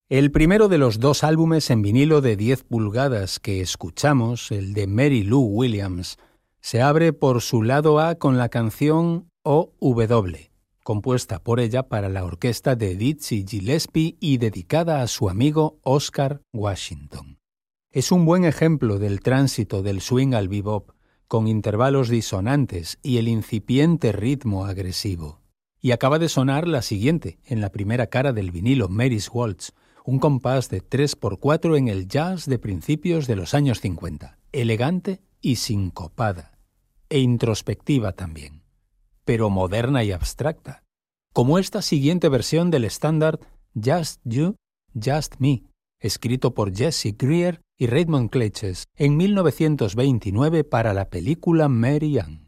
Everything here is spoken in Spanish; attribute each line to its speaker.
Speaker 1: El primero de los dos álbumes en vinilo de 10 pulgadas que escuchamos, el de Mary Lou Williams, se abre por su lado A con la canción O.W., compuesta por ella para la orquesta de Dizzy Gillespie y dedicada a su amigo Oscar Washington. Es un buen ejemplo del tránsito del swing al bebop, con intervalos disonantes y el incipiente ritmo agresivo. Y acaba de sonar la siguiente, en la primera cara del vinilo Mary's Waltz, un compás de 3x4 en el jazz de principios de los años 50, elegante y sincopada, e introspectiva también, pero moderna y abstracta, como esta siguiente versión del estándar Just You, Just Me, escrito por Jesse Greer y Raymond Kletsches en 1929 para la película Mary Ann.